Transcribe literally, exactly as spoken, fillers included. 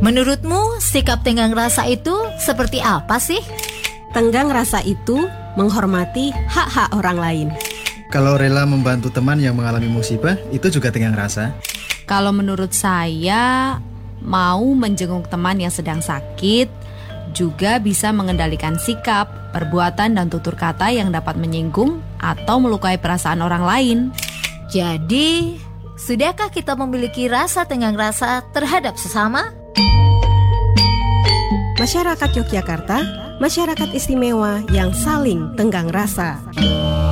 Menurutmu sikap tenggang rasa itu seperti apa sih? Tenggang rasa itu menghormati hak-hak orang lain. Kalau rela membantu teman yang mengalami musibah, itu juga tenggang rasa. Kalau menurut saya, mau menjenguk teman yang sedang sakit juga bisa mengendalikan sikap, perbuatan, dan tutur kata yang dapat menyinggung atau melukai perasaan orang lain. Jadi, sudahkah kita memiliki rasa tenggang rasa terhadap sesama? Masyarakat Yogyakarta, masyarakat istimewa yang saling tenggang rasa.